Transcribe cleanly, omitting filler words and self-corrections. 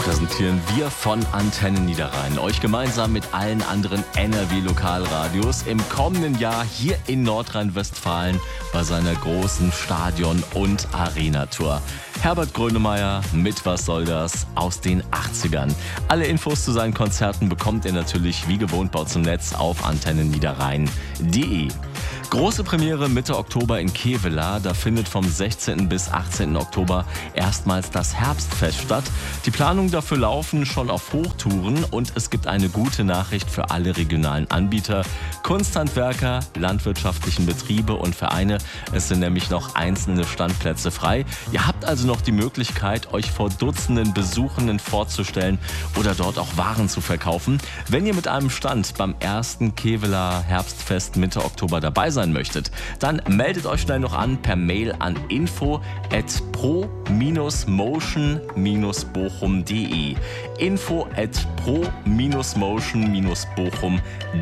präsentieren wir von Antenne Niederrhein euch gemeinsam mit allen anderen NRW-Lokalradios im kommenden Jahr hier in Nordrhein-Westfalen bei seiner großen Stadion- und Arena-Tour. Herbert Grönemeyer mit Was soll das aus den 80ern. Alle Infos zu seinen Konzerten bekommt ihr natürlich wie gewohnt bei uns im Netz auf antenneniederrhein.de. Große Premiere Mitte Oktober in Kevelaer. Da findet vom 16. bis 18. Oktober erstmals das Herbstfest statt. Die Planungen dafür laufen schon auf Hochtouren und es gibt eine gute Nachricht für alle regionalen Anbieter, Kunsthandwerker, landwirtschaftlichen Betriebe und Vereine. Es sind nämlich noch einzelne Standplätze frei. Ihr habt also noch die Möglichkeit, euch vor Dutzenden Besuchenden vorzustellen oder dort auch Waren zu verkaufen. Wenn ihr mit einem Stand beim ersten Kevelaer Herbstfest Mitte Oktober dabei sein möchtet, dann meldet euch schnell noch an per Mail an info@pro-motion-bochum.de info@pro-motion-bochum.de